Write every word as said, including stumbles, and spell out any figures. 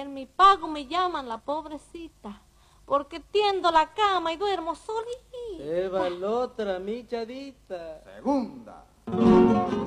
coger mi pago, me llaman la pobrecita, porque tiendo la cama y duermo solita. Eva, la otra, mi chadita. Segunda.